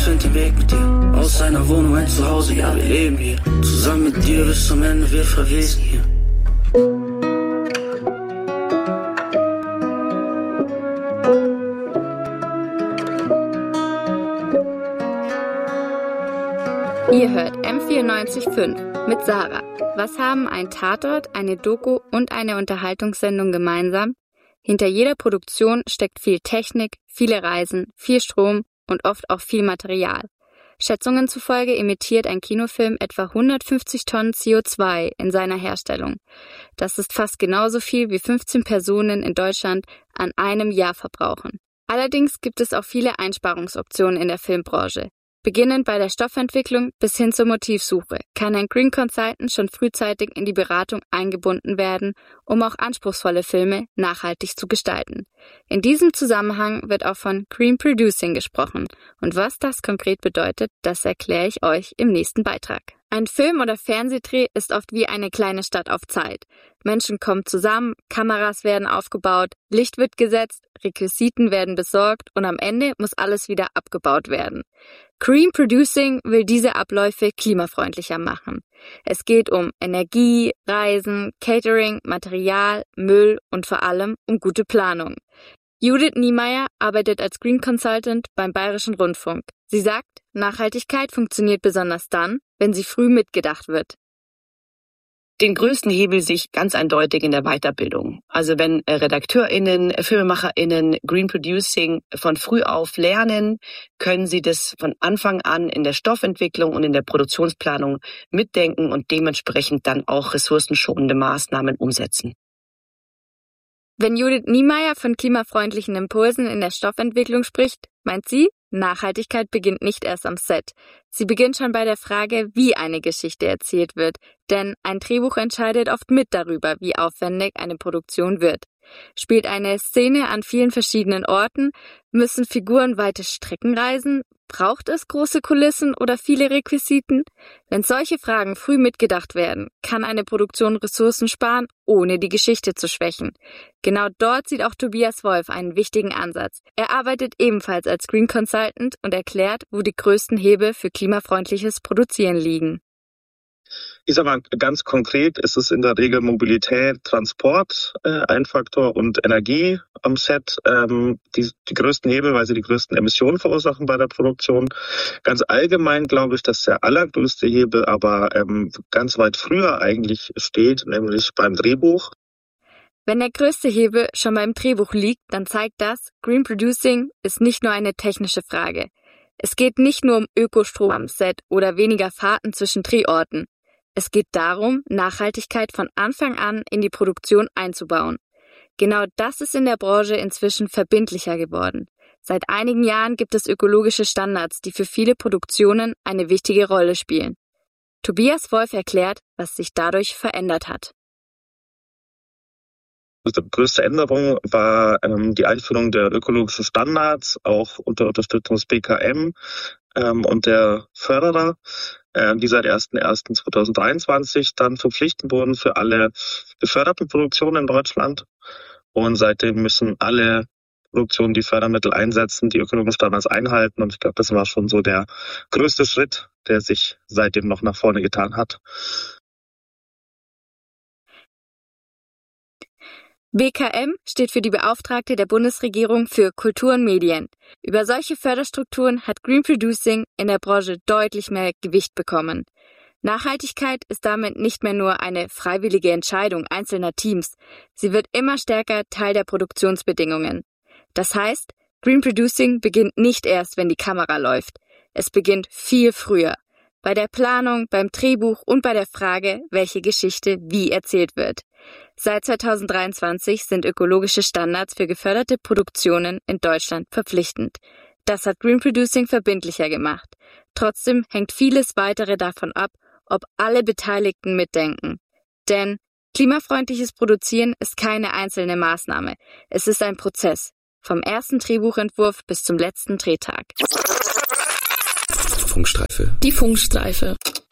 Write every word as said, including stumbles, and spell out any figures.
find den Weg mit dir. Aus seiner Wohnung ein Zuhause, ja, wir leben hier. Zusammen mit dir bis zum Ende, wir verwesen hier. Ihr hört M vierundneunzig Komma fünf mit Sarah. Was haben ein Tatort, eine Doku und eine Unterhaltungssendung gemeinsam? Hinter jeder Produktion steckt viel Technik, viele Reisen, viel Strom und oft auch viel Material. Schätzungen zufolge emittiert ein Kinofilm etwa hundertfünfzig Tonnen C O zwei in seiner Herstellung. Das ist fast genauso viel wie fünfzehn Personen in Deutschland an einem Jahr verbrauchen. Allerdings gibt es auch viele Einsparungsoptionen in der Filmbranche. Beginnend bei der Stoffentwicklung bis hin zur Motivsuche kann ein Green Consultant schon frühzeitig in die Beratung eingebunden werden, um auch anspruchsvolle Filme nachhaltig zu gestalten. In diesem Zusammenhang wird auch von Green Producing gesprochen. Und was das konkret bedeutet, das erkläre ich euch im nächsten Beitrag. Ein Film- oder Fernsehdreh ist oft wie eine kleine Stadt auf Zeit. Menschen kommen zusammen, Kameras werden aufgebaut, Licht wird gesetzt, Requisiten werden besorgt und am Ende muss alles wieder abgebaut werden. Green Producing will diese Abläufe klimafreundlicher machen. Es geht um Energie, Reisen, Catering, Material, Müll und vor allem um gute Planung. Judith Niemeyer arbeitet als Green Consultant beim Bayerischen Rundfunk. Sie sagt, Nachhaltigkeit funktioniert besonders dann, wenn sie früh mitgedacht wird. Den größten Hebel sehe ich ganz eindeutig in der Weiterbildung. Also wenn RedakteurInnen, FilmemacherInnen Green Producing von früh auf lernen, können sie das von Anfang an in der Stoffentwicklung und in der Produktionsplanung mitdenken und dementsprechend dann auch ressourcenschonende Maßnahmen umsetzen. Wenn Judith Niemeyer von klimafreundlichen Impulsen in der Stoffentwicklung spricht, meint sie, Nachhaltigkeit beginnt nicht erst am Set. Sie beginnt schon bei der Frage, wie eine Geschichte erzählt wird, denn ein Drehbuch entscheidet oft mit darüber, wie aufwendig eine Produktion wird. Spielt eine Szene an vielen verschiedenen Orten? Müssen Figuren weite Strecken reisen? Braucht es große Kulissen oder viele Requisiten? Wenn solche Fragen früh mitgedacht werden, kann eine Produktion Ressourcen sparen, ohne die Geschichte zu schwächen. Genau dort sieht auch Tobias Wolf einen wichtigen Ansatz. Er arbeitet ebenfalls als Green Consultant und erklärt, wo die größten Hebel für klimafreundliches Produzieren liegen. Ich sage mal, ganz konkret ist es in der Regel Mobilität, Transport äh, ein Faktor und Energie am Set. Ähm, die, die größten Hebel, weil sie die größten Emissionen verursachen bei der Produktion. Ganz allgemein glaube ich, dass der allergrößte Hebel aber ähm, ganz weit früher eigentlich steht, nämlich beim Drehbuch. Wenn der größte Hebel schon beim Drehbuch liegt, dann zeigt das, Green Producing ist nicht nur eine technische Frage. Es geht nicht nur um Ökostrom am Set oder weniger Fahrten zwischen Drehorten. Es geht darum, Nachhaltigkeit von Anfang an in die Produktion einzubauen. Genau das ist in der Branche inzwischen verbindlicher geworden. Seit einigen Jahren gibt es ökologische Standards, die für viele Produktionen eine wichtige Rolle spielen. Tobias Wolf erklärt, was sich dadurch verändert hat. Die größte Änderung war ähm, die Einführung der ökologischen Standards, auch unter Unterstützung des B K M ähm, und der Förderer, äh, die seit erster erster zweitausenddreiundzwanzig dann verpflichtend wurden für alle geförderten Produktionen in Deutschland. Und seitdem müssen alle Produktionen, die Fördermittel einsetzen, die ökologischen Standards einhalten. Und ich glaube, das war schon so der größte Schritt, der sich seitdem noch nach vorne getan hat. B K M steht für die Beauftragte der Bundesregierung für Kultur und Medien. Über solche Förderstrukturen hat Green Producing in der Branche deutlich mehr Gewicht bekommen. Nachhaltigkeit ist damit nicht mehr nur eine freiwillige Entscheidung einzelner Teams. Sie wird immer stärker Teil der Produktionsbedingungen. Das heißt, Green Producing beginnt nicht erst, wenn die Kamera läuft. Es beginnt viel früher. Bei der Planung, beim Drehbuch und bei der Frage, welche Geschichte wie erzählt wird. Seit zweitausenddreiundzwanzig sind ökologische Standards für geförderte Produktionen in Deutschland verpflichtend. Das hat Green Producing verbindlicher gemacht. Trotzdem hängt vieles weitere davon ab, ob alle Beteiligten mitdenken. Denn klimafreundliches Produzieren ist keine einzelne Maßnahme. Es ist ein Prozess. Vom ersten Drehbuchentwurf bis zum letzten Drehtag. Funkstreife. Die Funkstreife.